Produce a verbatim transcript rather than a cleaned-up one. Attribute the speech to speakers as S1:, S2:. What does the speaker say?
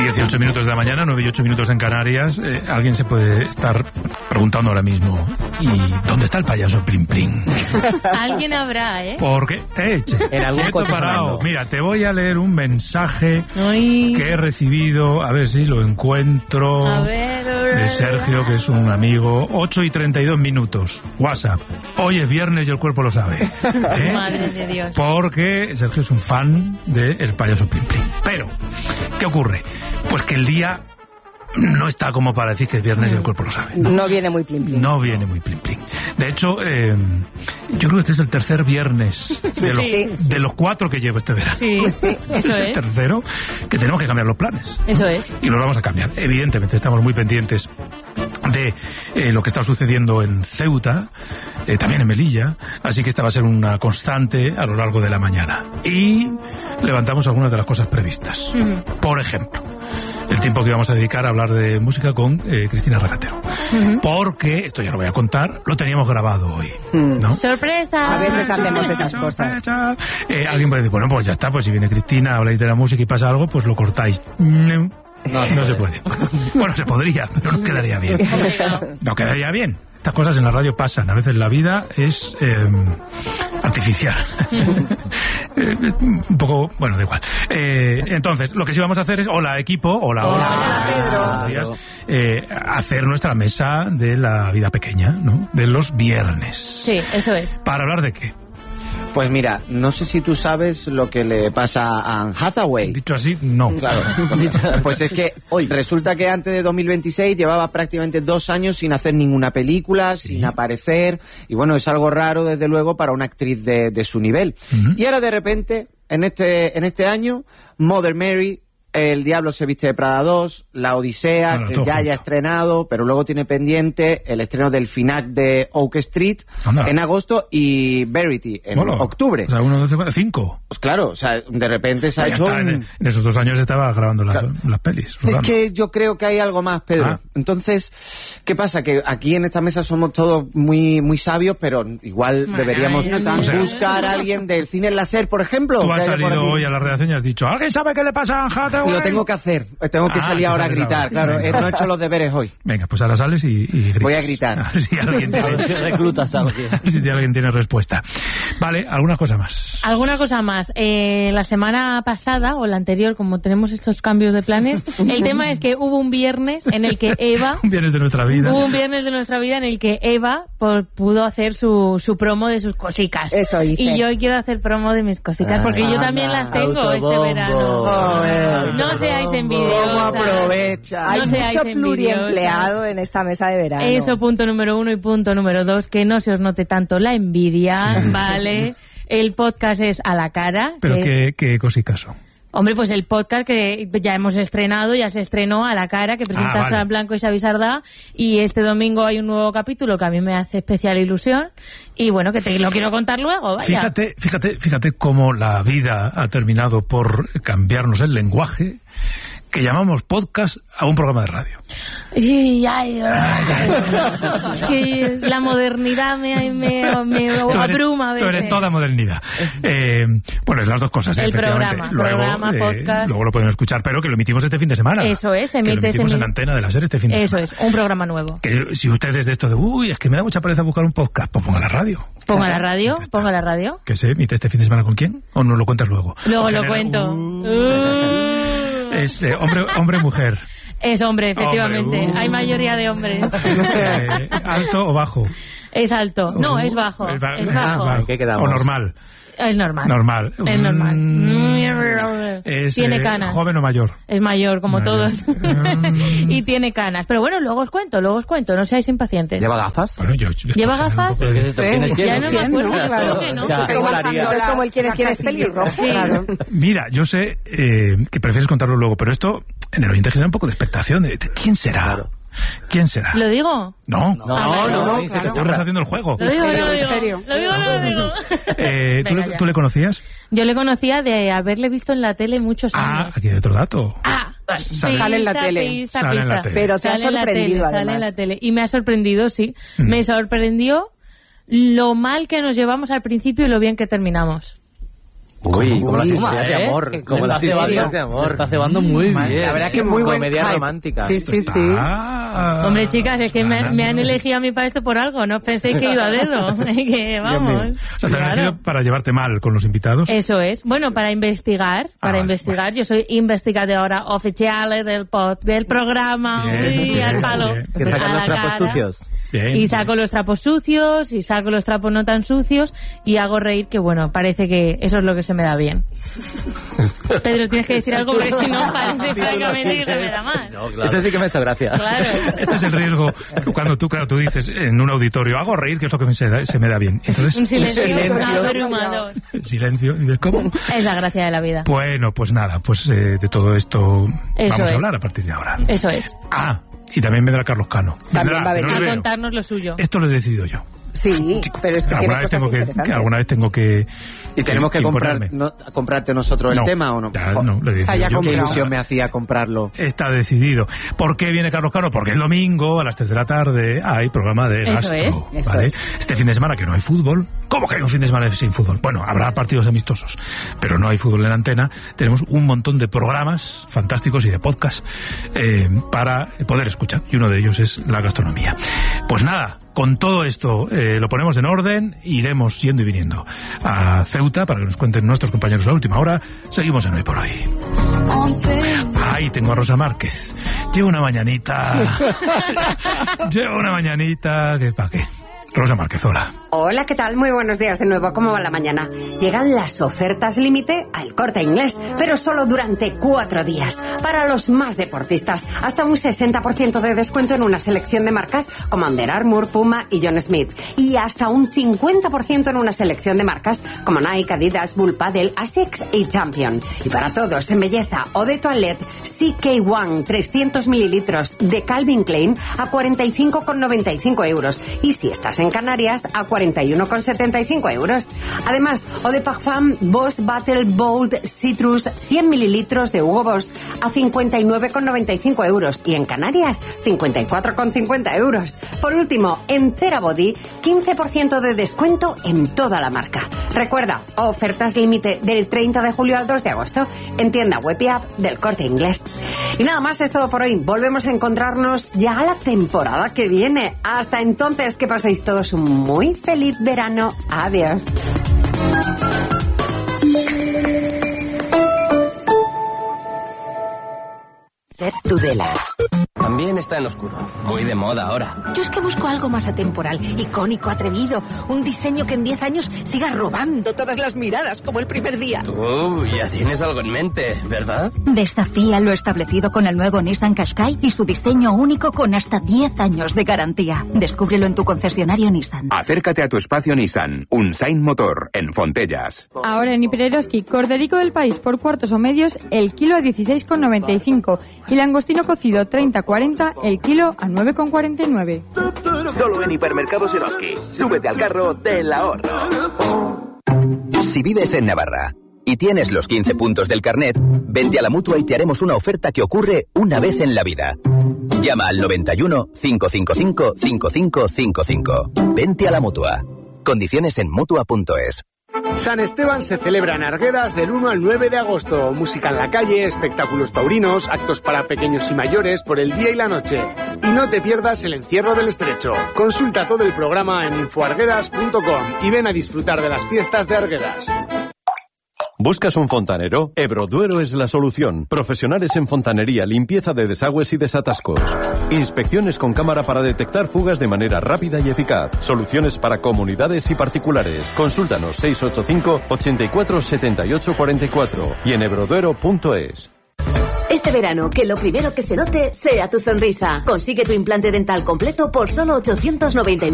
S1: dieciocho minutos de la mañana, nueve y ocho minutos en Canarias. Eh, alguien se puede estar preguntando ahora mismo, ¿y dónde está el payaso Plim Plim?
S2: Alguien habrá, ¿eh?
S1: Porque, eh, che,
S3: en algún coche
S1: parado. Mira, te voy a leer un mensaje
S2: Ay.
S1: que he recibido, a ver si lo encuentro,
S2: A ver,
S1: de Sergio, que es un amigo. Ocho y treinta y dos minutos, WhatsApp. Hoy es viernes y el cuerpo lo sabe. ¿Eh?
S2: Madre de Dios.
S1: Porque Sergio es un fan del payaso Plim Plim. Pero, ¿qué ocurre? Pues que el día no está como para decir que es viernes y el cuerpo lo sabe.
S4: No, no viene muy Plim Plim.
S1: No viene muy Plim Plim. De hecho, eh, yo creo que este es el tercer viernes de, los,
S4: sí, sí.
S1: de los cuatro que llevo este verano.
S2: Sí, sí, eso
S1: es el
S2: es.
S1: tercero que tenemos que cambiar los planes.
S2: Eso es.
S1: Y los vamos a cambiar. Evidentemente, estamos muy pendientes de eh, lo que está sucediendo en Ceuta, eh, también en Melilla, así que esta va a ser una constante a lo largo de la mañana. Y levantamos algunas de las cosas previstas.
S2: Uh-huh.
S1: Por ejemplo, el tiempo que vamos a dedicar a hablar de música con eh, Cristina Regatero. Uh-huh. Porque, esto ya lo voy a contar, lo teníamos grabado hoy, ¿no?
S2: ¡Sorpresa!
S4: A veces hacemos esas cosas.
S1: Eh, alguien puede decir, bueno, pues ya está, pues si viene Cristina, habláis de la música y pasa algo, pues lo cortáis. No. No, no se puede. Bueno, se podría, pero no quedaría bien. No quedaría bien. Estas cosas en la radio pasan. A veces la vida es eh, artificial. eh, un poco, bueno, da igual. Eh, entonces, lo que sí vamos a hacer es, hola equipo, hola, hola.
S4: Hola, Pedro.
S1: Buenos días. Eh, hacer nuestra mesa de la vida pequeña, ¿no? De los viernes.
S2: Sí, eso es.
S1: ¿Para hablar de qué?
S3: Pues mira, no sé si tú sabes lo que le pasa a Anne Hathaway.
S1: Dicho así, no.
S3: Claro. Pues es que hoy resulta que antes de dos mil veintiséis llevaba prácticamente dos años sin hacer ninguna película, sí. sin aparecer. Y bueno, es algo raro, desde luego, para una actriz de, de su nivel. Uh-huh. Y ahora de repente, en este, en este año, Mother Mary, El Diablo se viste de Prada dos, La Odisea, bueno, que ya haya estrenado, pero luego tiene pendiente el estreno del final de Oak Street Anda. en agosto y Verity en bueno, octubre.
S1: O sea, uno, dos, cinco.
S3: Pues claro, o sea, de repente se ha hecho
S1: un... en, en esos dos años estaba grabando la, claro. las pelis.
S3: Rodando. Es que yo creo que hay algo más, Pedro. Ah. Entonces, ¿qué pasa? Que aquí en esta mesa somos todos muy muy sabios, pero igual bueno, deberíamos no o sea, buscar a alguien del cine láser, por ejemplo.
S1: Tú has salido hoy a la redacción y has dicho, ¿alguien sabe qué le pasa a Hathaway?
S3: Lo tengo que hacer, tengo que ah, salir ahora a gritar, claro, he, no he hecho los deberes hoy.
S1: Venga, pues ahora sales y, y gritas.
S3: Voy a gritar.
S1: A ver si alguien tiene,
S3: reclutas a alguien.
S1: Si alguien tiene respuesta. Vale, ¿alguna cosa más?
S2: Alguna cosa más. Eh, la semana pasada, o la anterior, como tenemos estos cambios de planes, el tema es que hubo un viernes en el que Eva...
S1: un viernes de nuestra vida.
S2: Hubo un viernes de nuestra vida en el que Eva por, pudo hacer su, su promo de sus cosicas.
S4: Eso hice.
S2: Y yo quiero hacer promo de mis cosicas, porque ah, yo también las tengo autobombo. Este verano.
S4: Oh, eh,
S2: no seáis envidiosos.
S4: ¿Cómo aprovecha? Hay no mucho pluriempleado en esta mesa de verano.
S2: Eso, punto número uno. Y punto número dos, que no se os note tanto la envidia, sí. ¿Vale? El podcast es A la Cara.
S1: ¿Pero qué,
S2: es...
S1: qué cosicas son?
S2: Hombre, pues el podcast que ya hemos estrenado, ya se estrenó, A la Cara, que presenta ah, vale. Fran Blanco y Xavi Sardá, y este domingo hay un nuevo capítulo que a mí me hace especial ilusión, y bueno, que te lo quiero contar luego, vaya.
S1: Fíjate, fíjate, fíjate cómo la vida ha terminado por cambiarnos el lenguaje, que llamamos podcast a un programa de radio.
S2: Sí, ay, ay, ay. Es que la modernidad me, me, me abruma.
S1: Tú eres, tú eres toda modernidad. Eh, bueno, las dos cosas,
S2: el
S1: efectivamente.
S2: Programa,
S1: luego,
S2: programa,
S1: eh,
S2: podcast.
S1: Luego lo pueden escuchar, pero que lo emitimos este fin de semana.
S2: Eso es, se
S1: emite. Que lo emitimos
S2: se
S1: en Antena de la SER este fin de
S2: Eso
S1: semana.
S2: Eso es, un programa nuevo.
S1: Que si ustedes de esto de, uy, es que me da mucha pereza buscar un podcast, pues ponga la radio.
S2: Ponga la radio, ponga la radio.
S1: ¿Que se emite este fin de semana con quién? ¿O no lo cuentas luego?
S2: Luego
S1: o
S2: lo
S1: genera,
S2: cuento.
S1: Uh,
S2: uh.
S1: Es eh, hombre, hombre, mujer.
S2: Es hombre, efectivamente. Hombre, uh. Hay mayoría de hombres.
S1: Eh, ¿Alto o bajo?
S2: Es alto. No, uh, es bajo. Es, ba- es bajo.
S1: Ah, ¿qué quedamos? ¿O normal?
S2: Es normal.
S1: Normal.
S2: Es normal.
S1: Mm, es,
S2: tiene
S1: eh,
S2: canas.
S1: ¿Joven o mayor?
S2: Es mayor, como mayor. Todos.
S1: Mm.
S2: Y tiene canas. Pero bueno, luego os cuento, luego os cuento. No seáis impacientes.
S3: ¿Lleva gafas?
S1: Bueno, yo, yo
S2: ¿Lleva gafas?
S3: ¿Pero qué es esto? ¿Quién es quién?
S2: Ya no me acuerdo.
S4: ¿no? Claro.
S2: Que no.
S4: O sea, esto, es como, esto es como el quién es quién es pelirrojo.
S2: Sí.
S4: Claro.
S1: Mira, yo sé eh, que prefieres contarlo luego, pero esto en el oyente genera un poco de expectación. De, de, ¿Quién será? Claro. ¿Quién será?
S2: ¿Lo digo?
S1: No,
S3: no, no, no, no, no
S1: claro. Estamos haciendo el juego.
S2: Lo digo, lo digo. Lo digo, lo digo.
S1: Eh, ¿tú, le, ¿Tú le conocías?
S2: Yo le conocía de haberle visto en la tele muchos años.
S1: Ah, aquí hay otro dato.
S2: Ah,
S4: sale, sale en la tele.
S2: Pista,
S1: sale
S2: pista.
S1: en la tele.
S4: Pero te ha
S2: sale
S4: sorprendido,
S2: la tele,
S4: además.
S2: Sale en la tele. Y me ha sorprendido, sí.
S1: Mm.
S2: Me sorprendió lo mal que nos llevamos al principio y lo bien que terminamos.
S5: Uy, como las historias de amor. Como las historias de amor. Está cebando muy bien.
S3: La verdad que muy buena
S5: comedia romántica.
S4: Sí, sí, sí.
S2: Hombre, chicas, es que me, me han elegido a mí para esto por algo. No penséis que he ido a dedo. Que vamos.
S1: O sea, te han elegido para llevarte mal con los invitados.
S2: Eso es. Bueno, para investigar. Para
S1: Ah, vale,
S2: investigar.
S1: vale.
S2: Yo soy investigadora oficial del pod, del programa.
S1: Bien,
S2: Uy,
S1: bien,
S2: al palo.
S1: bien.
S5: Que sacan
S2: A
S5: los
S2: la
S5: trapos
S2: cara.
S5: sucios.
S1: Bien.
S2: Y saco los trapos sucios y saco los trapos no tan sucios y hago reír, que bueno, parece que eso es lo que se me da bien. Pedro, tienes que decir algo porque si no parece francamente que se me da mal.
S5: No, claro. Eso sí que me ha hecho gracia.
S2: Claro.
S1: Este es el riesgo cuando tú, claro, tú dices en un auditorio, hago reír, que es lo que me se, da- se me da bien. Entonces,
S2: Un silencio,
S3: silencio.
S2: abrumador.
S1: el silencio. ¿Y ves cómo?
S2: Es la gracia de la vida.
S1: Bueno, pues nada, pues eh, de todo esto
S2: Eso
S1: vamos
S2: es.
S1: a hablar a partir de ahora.
S2: Eso es.
S1: Ah, y también vendrá Carlos Cano.
S4: También
S1: Vendrá,
S4: va a
S1: pero
S4: venir.
S1: no
S2: A
S1: le veo.
S2: contarnos lo suyo.
S1: Esto lo he decidido yo.
S4: Sí, pero es que
S1: alguna
S4: tienes
S1: vez
S4: cosas
S1: tengo que,
S4: interesantes.
S1: que alguna vez tengo que
S3: ¿Y tenemos que comprar,
S1: imponerme.
S3: no, comprarte nosotros el
S1: No,
S3: tema o no?
S1: ya, no, lo he decidido
S4: Haya
S1: yo.
S3: Qué
S4: comprado.
S3: ilusión me hacía comprarlo.
S1: Está decidido. ¿Por qué viene Carlos Cano? Porque el domingo a las tres de la tarde hay programa de
S2: Eso
S1: Gastro.
S2: es,
S4: eso
S1: ¿vale?
S4: es.
S1: Este fin de semana que no hay fútbol. ¿Cómo que hay un fin de semana sin fútbol? Bueno, habrá partidos amistosos, pero no hay fútbol en la antena. Tenemos un montón de programas fantásticos y de podcast eh, para poder escuchar. Y uno de ellos es la gastronomía. Pues nada, con todo esto eh, lo ponemos en orden, iremos yendo y viniendo a Ceuta para que nos cuenten nuestros compañeros la última hora. Seguimos en Hoy por Hoy. Ahí tengo a Rosa Márquez. Llevo una mañanita. Llevo una mañanita. ¿Qué pa' qué? Rosa Márquez, hola.
S6: Hola, ¿qué tal? Muy buenos días de nuevo. ¿Cómo va la mañana? Llegan las ofertas límite al Corte Inglés, pero solo durante cuatro días. Para los más deportistas, hasta un sesenta por ciento de descuento en una selección de marcas como Under Armour, Puma y John Smith. Y hasta un cincuenta por ciento en una selección de marcas como Nike, Adidas, Bull Paddle, Asics y Champion. Y para todos en belleza o de toilette, C K uno trescientos mililitros de Calvin Klein a cuarenta y cinco con noventa y cinco euros. Y si estás en Canarias, a cuarenta y uno con setenta y cinco euros. Además, Eau de Parfum Boss Battle Bold Citrus cien mililitros de Hugo Boss a cincuenta y nueve con noventa y cinco euros. Y en Canarias, cincuenta y cuatro con cincuenta euros. Por último, en Therabody, quince por ciento de descuento en toda la marca. Recuerda, ofertas límite del treinta de julio al dos de agosto en tienda web y app del Corte Inglés. Y nada más, es todo por hoy. Volvemos a encontrarnos ya a la temporada que viene. Hasta entonces, que paséis todos un muy feliz verano. Adiós.
S7: Ser Tudela.
S8: También está en oscuro. Muy de moda ahora.
S7: Yo es que busco algo más atemporal, icónico, atrevido. Un diseño que en diez años siga robando todas las miradas como el primer día.
S8: Tú ya tienes algo en mente, ¿verdad?
S9: Desafía lo establecido con el nuevo Nissan Qashqai y su diseño único con hasta diez años de garantía. Descúbrelo en tu concesionario Nissan.
S10: Acércate a tu espacio Nissan, un Saint Motor, en Fontellas.
S11: Ahora en Hipereroski, corderico del país por cuartos o medios, el kilo a dieciséis con noventa y cinco. Y langostino cocido treinta cuarenta, el kilo a nueve con cuarenta y nueve.
S12: Solo en Hipermercados Eroski. Súbete al carro del ahorro.
S13: Si vives en Navarra y tienes los quince puntos del carnet, vente a la Mutua y te haremos una oferta que ocurre una vez en la vida. Llama al noventa y uno, cinco cinco cinco, cinco cinco cinco cinco. Vente a la Mutua. Condiciones en Mutua punto es.
S14: San Esteban se celebra en Arguedas del uno al nueve de agosto. Música en la calle, espectáculos taurinos, actos para pequeños y mayores por el día y la noche. Y no te pierdas el encierro del Estrecho. Consulta todo el programa en infoarguedas punto com y ven a disfrutar de las fiestas de Arguedas.
S15: ¿Buscas un fontanero? Ebroduero es la solución. Profesionales en fontanería, limpieza de desagües y desatascos. Inspecciones con cámara para detectar fugas de manera rápida y eficaz. Soluciones para comunidades y particulares. Consúltanos seis ocho cinco, ochenta y cuatro, setenta y ocho cuarenta y cuatro y en ebroduero punto es.
S16: Este verano, que lo primero que se note sea tu sonrisa. Consigue tu implante dental completo por solo ochocientos noventa y nueve